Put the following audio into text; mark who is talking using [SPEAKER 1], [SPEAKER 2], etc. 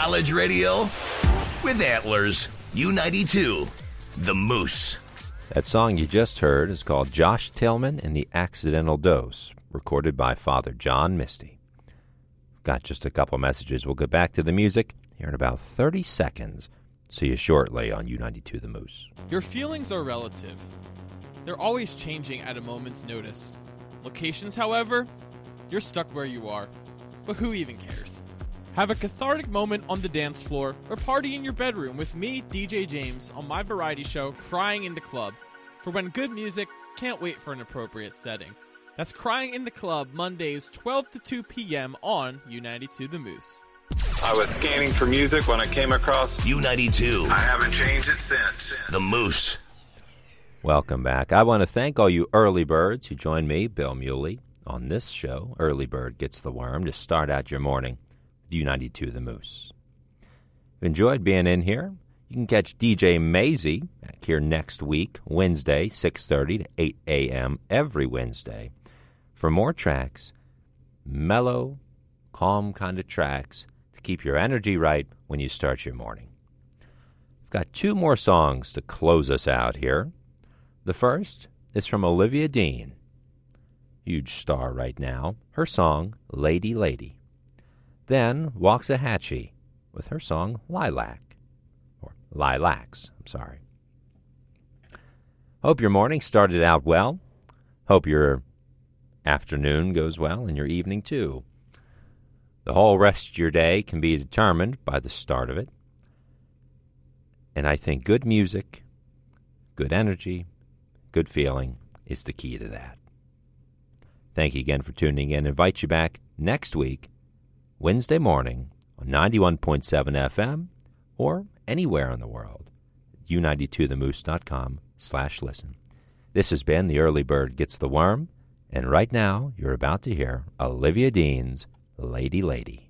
[SPEAKER 1] College radio with Antlers. U92, The Moose.
[SPEAKER 2] That song you just heard is called Josh Tillman and the Accidental Dose, recorded by Father John Misty. Got just a couple messages. We'll get back to the music here in about 30 seconds. See you shortly on U92 The Moose.
[SPEAKER 3] Your feelings are relative. They're always changing at a moment's notice. Locations, however, you're stuck where you are. But who even cares? Have a cathartic moment on the dance floor or party in your bedroom with me, DJ James, on my variety show, Crying in the Club. For when good music can't wait for an appropriate setting. That's Crying in the Club, Mondays, 12 to 2 p.m. on U92 The Moose.
[SPEAKER 4] I was scanning for music when I came across
[SPEAKER 1] U92.
[SPEAKER 4] I haven't changed it since.
[SPEAKER 1] The Moose.
[SPEAKER 2] Welcome back. I want to thank all you early birds who joined me, Bill Muley, on this show, Early Bird Gets the Worm, to start out your morning. U92 The Moose. If you enjoyed being in here, you can catch DJ Maisie back here next week, Wednesday, 6:30 to 8 a.m. every Wednesday, for more tracks, mellow, calm kind of tracks to keep your energy right when you start your morning. I've got two more songs to close us out here. The first is from Olivia Dean, huge star right now, her song, Lady Lady. Then Waxahachie with her song Lilac, or Lilacs, I'm sorry. Hope your morning started out well. Hope your afternoon goes well and your evening too. The whole rest of your day can be determined by the start of it. And I think good music, good energy, good feeling is the key to that. Thank you again for tuning in. Invite you back next week, Wednesday morning on 91.7 FM or anywhere in the world. U92themoose.com/listen. This has been The Early Bird Gets the Worm, and right now you're about to hear Olivia Dean's Lady Lady.